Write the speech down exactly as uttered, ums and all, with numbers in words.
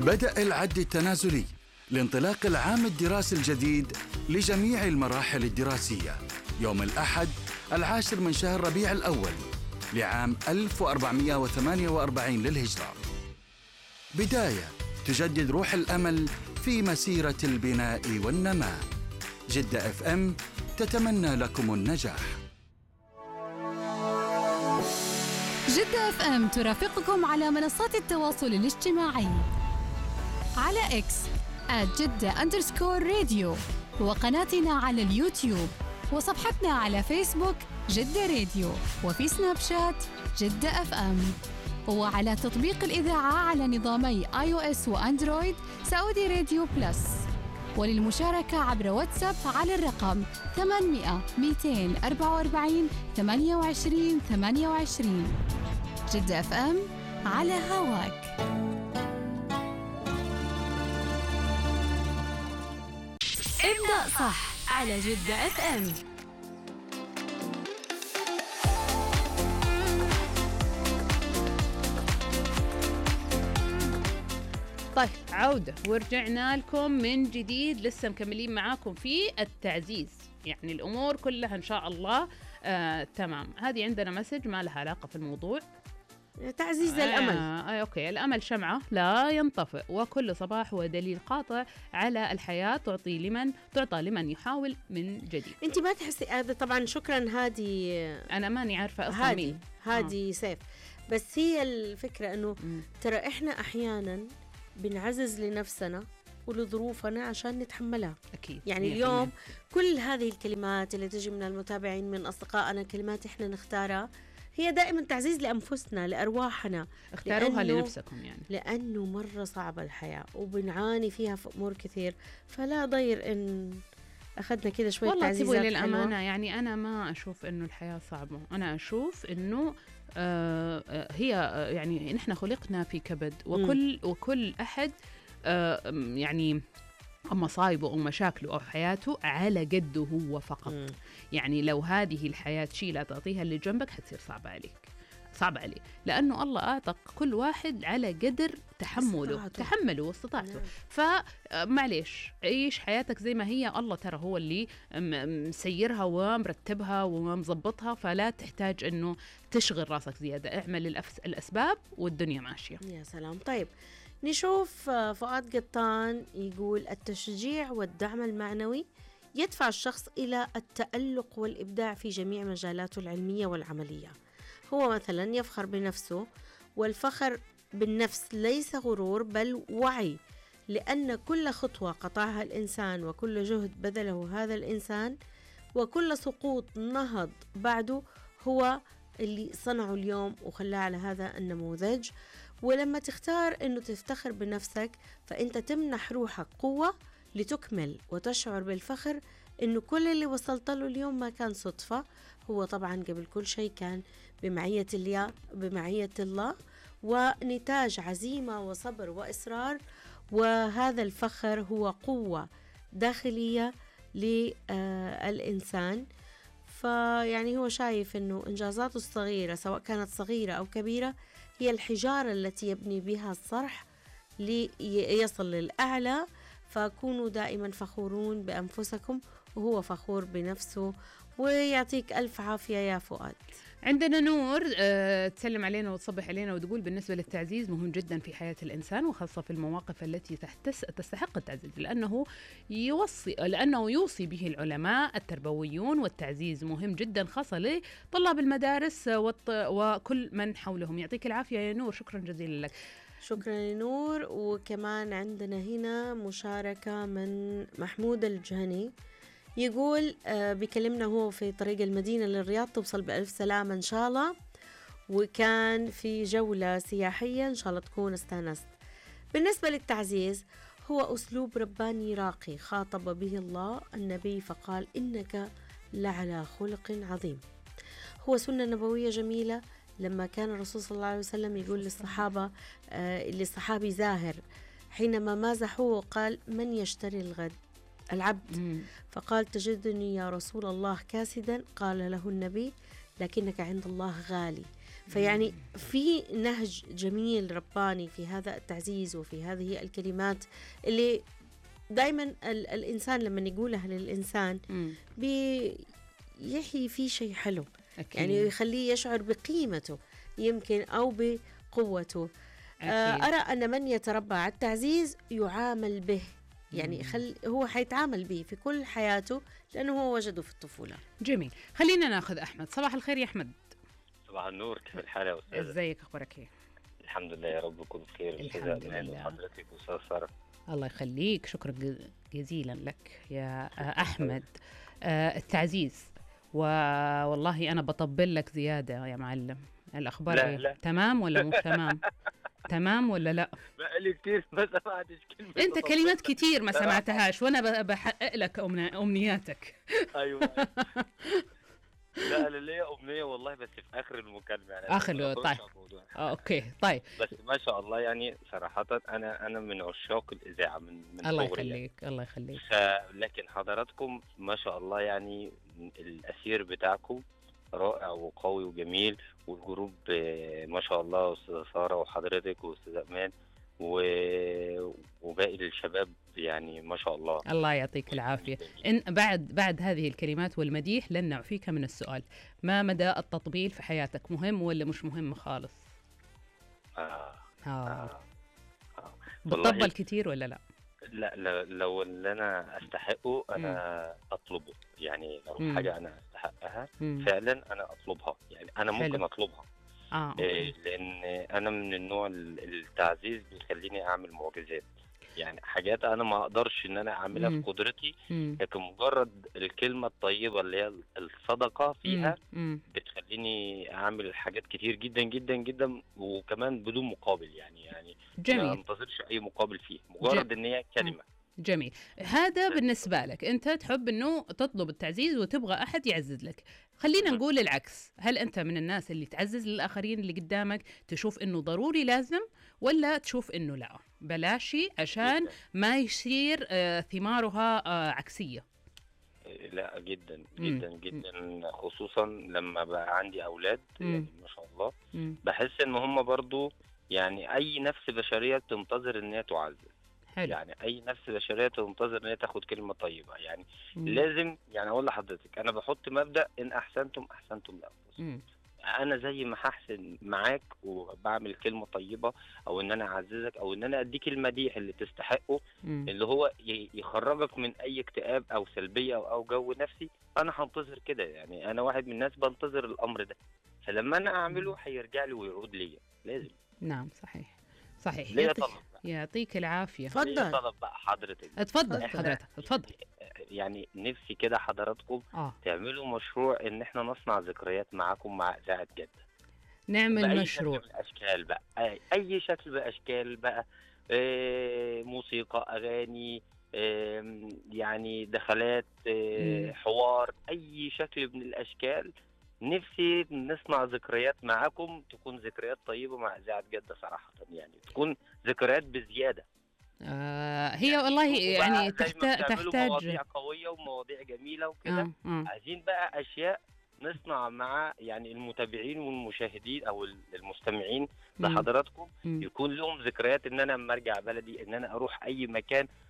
بدأ العد التنازلي لانطلاق العام الدراسي الجديد لجميع المراحل الدراسية يوم الأحد العاشر من شهر ربيع الأول لعام ألف وأربعمائة وثمانية وأربعين للهجرة. بداية تجدد روح الأمل في مسيرة البناء والنماء. جدة اف ام تتمنى لكم النجاح. جدة اف ام ترافقكم على منصات التواصل الاجتماعي على اكس آت جدة أندرسكور راديو، وقناتنا على اليوتيوب، وصفحتنا على فيسبوك جدة راديو، وفي سناب شات جدة اف ام، وعلى تطبيق الإذاعة على نظامي آي أو إس وأندرويد سعودي راديو بلس. وللمشاركة عبر واتساب على الرقم ثمانمائة مئتين وأربعة وأربعين ثمانية وعشرين ثمانية وعشرين. جدة اف ام على هواك. ابدأ صح على جدة اف ام. طيب عودة ورجعنا لكم من جديد، لسه مكملين معاكم في التعزيز، يعني الأمور كلها إن شاء الله آه تمام. هذه عندنا مسج ما لها علاقة في الموضوع، تعزيز آه الأمل. آه أوكي، الأمل شمعة لا ينطفئ، وكل صباح هو دليل قاطع على الحياة تعطي لمن تعطى لمن يحاول من جديد. أنت ما تحسي هذا؟ طبعا شكرا. هادي أنا ماني عارفة أصلا هادي مين هادي آه. سيف. بس هي الفكرة أنه م. ترى إحنا أحيانا بنعزز لنفسنا ولظروفنا عشان نتحملها. أكيد. يعني اليوم كل هذه الكلمات اللي تجي من المتابعين من أصدقائنا، كلمات إحنا نختارها، هي دائما تعزيز لأنفسنا لأرواحنا. اختاروها لنفسكم يعني، لأنه مرة صعبة الحياة وبنعاني فيها في أمور كثير، فلا ضير إن أخذنا كده شوية تعزيزات. والله تبغي للأمانة يعني أنا ما أشوف إنه الحياة صعبة، أنا أشوف إنه آه هي آه يعني نحن خلقنا في كبد، وكل م. وكل أحد آه يعني مصايبه أو مشاكله أو حياته على قده هو فقط. م. يعني لو هذه الحياة شيء لا تعطيها اللي جنبك حتصير صعبة عليك، صعب عليه، لأنه الله أعطى كل واحد على قدر تحمله استطاعته. تحمله واستطاعته. فمعليش عيش حياتك زي ما هي، الله ترى هو اللي مسيرها ومرتبها ومزبطها، فلا تحتاج أنه تشغل راسك زيادة، اعمل الأسباب والدنيا ماشية. يا سلام. طيب نشوف فؤاد قطان يقول التشجيع والدعم المعنوي يدفع الشخص إلى التألق والإبداع في جميع مجالاته العلمية والعملية. هو مثلا يفخر بنفسه، والفخر بالنفس ليس غرور بل وعي، لأن كل خطوة قطعها الإنسان وكل جهد بذله هذا الإنسان وكل سقوط نهض بعده هو اللي صنعه اليوم وخلاه على هذا النموذج. ولما تختار أنه تفتخر بنفسك فأنت تمنح روحك قوة لتكمل وتشعر بالفخر أنه كل اللي وصلت له اليوم ما كان صدفة، هو طبعا قبل كل شيء كان بمعية الله بمعية الله ونتاج عزيمة وصبر وإصرار. وهذا الفخر هو قوة داخلية للإنسان. فيعني هو شايف أنه إنجازاته الصغيرة سواء كانت صغيرة أو كبيرة هي الحجارة التي يبني بها الصرح ليصل للأعلى. فكونوا دائما فخورون بأنفسكم وهو فخور بنفسه، ويعطيك ألف عافية يا فؤاد. عندنا نور أه تسلم علينا وتصبح علينا وتقول بالنسبة للتعزيز مهم جدا في حياة الإنسان، وخاصة في المواقف التي تستحق التعزيز، لأنه يوصي لأنه يوصي به العلماء التربويون، والتعزيز مهم جدا خاصة لطلاب المدارس وكل من حولهم. يعطيك العافية يا نور، شكرا جزيلا لك. شكرا لنور. وكمان عندنا هنا مشاركة من محمود الجهني، يقول آه بيكلمنا هو في طريق المدينة للرياض، توصل بألف سلامة إن شاء الله، وكان في جولة سياحية إن شاء الله تكون استانست. بالنسبة للتعزيز هو أسلوب رباني راقي خاطب به الله النبي فقال إنك لعلى خلق عظيم. هو سنة نبوية جميلة لما كان الرسول صلى الله عليه وسلم يقول للصحابة آه للصحابي زاهر حينما مازحوه قال من يشتري الغد؟ العبد. مم. فقال تجدني يا رسول الله كاسدا؟ قال له النبي لكنك عند الله غالي. فيعني في نهج جميل رباني في هذا التعزيز وفي هذه الكلمات اللي دائما ال- الإنسان لما يقولها للإنسان بيحيي فيه شيء حلو. أكيد. يعني يخليه يشعر بقيمته يمكن أو بقوته. آه أرى أن من يتربى على التعزيز يعامل به، يعني خل هو حيتعامل به في كل حياته لأنه هو وجده في الطفولة. جميل. خلينا ناخذ أحمد. صباح الخير يا أحمد. صباح النور، كيف الحال يا أستاذ؟ ازيك، أخبارك إيه؟ الحمد لله يا رب كله بخير. الحمد أستاذ أمان لله. وحضرتك وأستاذ سارة. الله يخليك، شكرا ج- جزيلا لك يا آه، أحمد. آه، التعزيز، والله أنا بطبل لك زيادة يا معلم. الأخبار لا، إيه؟ لا. تمام ولا مش تمام؟ تمام ولا لا؟ بقالي كتير ما سمعتش كلمة. أنت بطبل. كلمات كتير ما سمعتهاش وأنا ب- بحقق لك أمن- أمنياتك. أيوه. لا أنا ليا أمنية والله، بس في آخر المكالمة يعني. آخر- ما أخرجش طيب. على الموضوع. آه، أوكي طيب. بس ما شاء الله يعني صراحة أنا أنا من عشاق الإذاعة من من الله صغري يعني. يخليك، الله يخليك. ف- لكن حضراتكم ما شاء الله يعني الأثير بتاعكم رائع وقوي وجميل، والجروب آه، ما شاء الله أستاذة سارة وحضرتك وأستاذ أمان و... وباقي الشباب يعني ما شاء الله. الله يعطيك العافية. إن بعد بعد هذه الكلمات والمديح لن نعفيك من السؤال. ما مدى التطبيل في حياتك؟ مهم ولا مش مهم خالص؟ آه. آه. آه. آه. والله بتطبل كتير ولا لا؟ لا, لا لو اللي أنا أستحقه أنا أطلبه، يعني لو مم. حاجة أنا أستحقها مم. فعلا أنا أطلبها، يعني أنا ممكن حلو. أطلبها. آه. إيه، لأن أنا من النوع ال- التعزيز بيخليني أعمل معجزات، يعني حاجات أنا ما أقدرش إن أنا أعملها مم. في قدرتي، مم. لكن مجرد الكلمة الطيبة اللي هي الصدقة فيها مم. بتخليني أعمل حاجات كتير جدا جدا جدا، وكمان بدون مقابل، يعني يعني ما جميل أنتظرش أي مقابل فيه، مجرد جم- إن هي كلمة. جميل. هذا بالنسبة لك أنت تحب أنه تطلب التعزيز وتبغى أحد يعزز لك. خلينا مم. نقول العكس. هل أنت من الناس اللي تعزز للآخرين اللي قدامك، تشوف أنه ضروري لازم، ولا تشوف أنه لا بلاشي عشان جداً. ما يصير آه، ثمارها آه، عكسية؟ لا جدا مم. جدا جدا، خصوصا لما بقى عندي أولاد مم. يعني ما شاء الله، مم. بحس ان هم برضو يعني اي نفس بشريه بتنتظر ان هي تعزز، حلو. يعني اي نفس بشريه تنتظر ان هي تاخد كلمه طيبه، يعني مم. لازم، يعني اقول لحضرتك انا بحط مبدا ان احسنتم احسنتم لانفسكم. مم. انا زي ما هحسن معاك وبعمل كلمه طيبه، او ان انا اعززك، او ان انا اديك المديح اللي تستحقه، مم. اللي هو ي- يخرجك من اي اكتئاب او سلبيه او أو جو نفسي، انا هنتظر كده، يعني انا واحد من الناس بنتظر الامر ده، فلما انا اعمله هيرجع لي ويعود ليا، لازم. نعم صحيح صحيح. ليا يعطيك, طلب بقى. يعطيك العافية. ليا تفضل. طلب بقى حضرتك. اتفضل اتفضل. حضرتك اتفضل. يعني نفسي كده حضراتكم آه. تعملوا مشروع ان احنا نصنع ذكريات معاكم مع اذاعه جده، نعمل بأي مشروع. شكل من الاشكال بقى، اي, أي شكل باشكال بقى، إيه موسيقى، اغاني، إيه يعني دخلات، إيه مم. حوار، اي شكل من الاشكال. نفسي نصنع ذكريات معاكم، تكون ذكريات طيبه مع اذاعه جده صراحه، يعني تكون ذكريات بزياده. آه هي والله وبقى يعني زي ما تحتاج بتعملوا تحتاج مواضيع قويه ومواضيع جميله وكده، آه. آه. عايزين بقى اشياء نصنع مع يعني المتابعين والمشاهدين او المستمعين مم. لحضراتكم، مم. يكون لهم ذكريات ان انا لما ارجع بلدي، ان انا اروح اي مكان